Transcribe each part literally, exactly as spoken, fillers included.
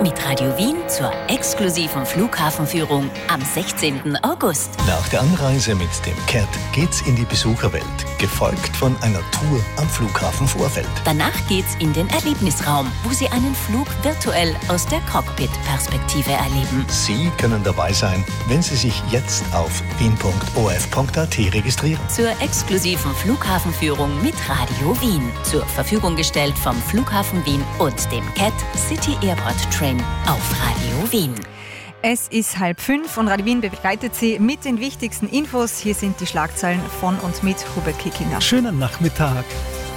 mit Radio Wien zur exklusiven Flughafenführung am sechzehnten August. Nach der Anreise mit dem Cat geht's in die Besucherwelt, gefolgt von einer Tour am Flughafen Vorfeld. Danach geht's in den Erlebnisraum, wo Sie einen Flug virtuell aus der Cockpit-Perspektive erleben. Sie können dabei sein, wenn Sie sich jetzt auf wien punkt o f punkt a t registrieren. Zur exklusiven Flughafenführung mit Radio Wien. Zur Verfügung gestellt vom Flughafen Wien und dem Cat City Airport Train auf Radio Wien. Es ist halb fünf und Radio Wien begleitet Sie mit den wichtigsten Infos. Hier sind die Schlagzeilen von und mit Hubert Kickinger. Schönen Nachmittag.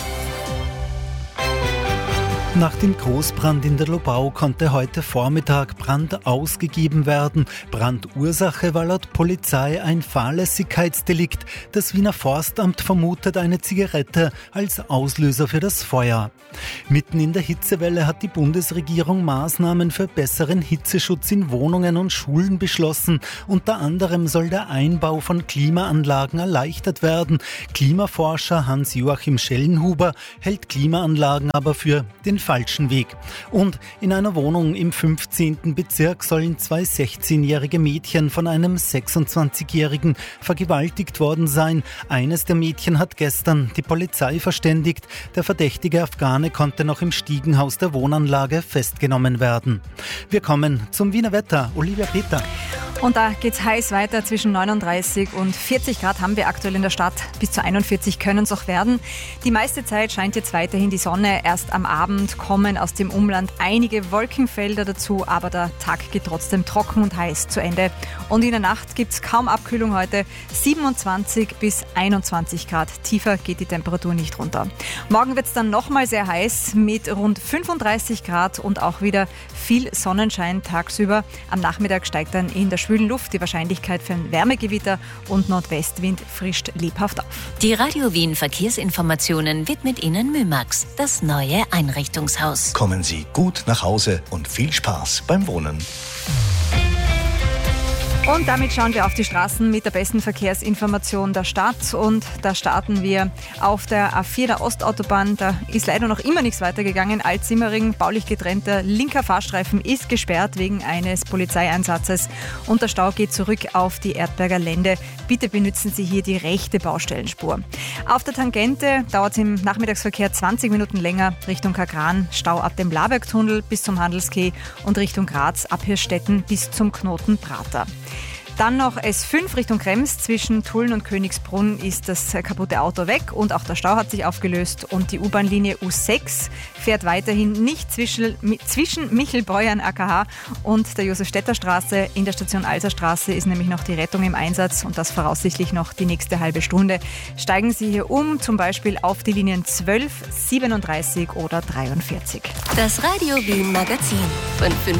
Nach dem Großbrand in der Lobau konnte heute Vormittag Brand ausgegeben werden. Brandursache war laut Polizei ein Fahrlässigkeitsdelikt. Das Wiener Forstamt vermutet eine Zigarette als Auslöser für das Feuer. Mitten in der Hitzewelle hat die Bundesregierung Maßnahmen für besseren Hitzeschutz in Wohnungen und Schulen beschlossen. Unter anderem soll der Einbau von Klimaanlagen erleichtert werden. Klimaforscher Hans-Joachim Schellenhuber hält Klimaanlagen aber für den falschen Weg. Und in einer Wohnung im fünfzehnten Bezirk sollen zwei sechzehnjährige Mädchen von einem sechsundzwanzigjährigen vergewaltigt worden sein. Eines der Mädchen hat gestern die Polizei verständigt. Der verdächtige Afghane konnte noch im Stiegenhaus der Wohnanlage festgenommen werden. Wir kommen zum Wiener Wetter. Olivia Peter. Und da geht's heiß weiter. Zwischen neununddreißig und vierzig Grad haben wir aktuell in der Stadt. Bis zu einundvierzig können es auch werden. Die meiste Zeit scheint jetzt weiterhin die Sonne. Erst am Abend kommen aus dem Umland einige Wolkenfelder dazu, aber der Tag geht trotzdem trocken und heiß zu Ende. Und in der Nacht gibt's kaum Abkühlung heute. siebenundzwanzig bis einundzwanzig Grad. Tiefer geht die Temperatur nicht runter. Morgen wird's dann nochmal sehr heiß mit rund fünfunddreißig Grad und auch wieder viel Sonnenschein tagsüber. Am Nachmittag steigt dann in der schwülen Luft die Wahrscheinlichkeit für ein Wärmegewitter und Nordwestwind frischt lebhaft auf. Die Radio Wien Verkehrsinformationen widmet Ihnen Mymax, das neue Einrichtungshaus. Kommen Sie gut nach Hause und viel Spaß beim Wohnen. Und damit schauen wir auf die Straßen mit der besten Verkehrsinformation der Stadt. Und da starten wir auf der A vier, der Ostautobahn. Da ist leider noch immer nichts weitergegangen. Alt-Simmering, baulich getrennter linker Fahrstreifen ist gesperrt wegen eines Polizeieinsatzes. Und der Stau geht zurück auf die Erdberger Lände. Bitte benutzen Sie hier die rechte Baustellenspur. Auf der Tangente dauert es im Nachmittagsverkehr zwanzig Minuten länger Richtung Kagran. Stau ab dem Labergtunnel bis zum Handelskeh und Richtung Graz ab Hirstetten bis zum Knoten Prater. Dann noch S fünf Richtung Krems. Zwischen Tulln und Königsbrunn ist das kaputte Auto weg und auch der Stau hat sich aufgelöst. Und die U-Bahn-Linie U sechs fährt weiterhin nicht zwischen, zwischen Michelbeuern A K H und der Josef-Stetter-Straße. In der Station Alserstraße ist nämlich noch die Rettung im Einsatz und das voraussichtlich noch die nächste halbe Stunde. Steigen Sie hier um, zum Beispiel auf die Linien zwölf, siebenunddreißig oder dreiundvierzig. Das Radio Wien Magazin von fünf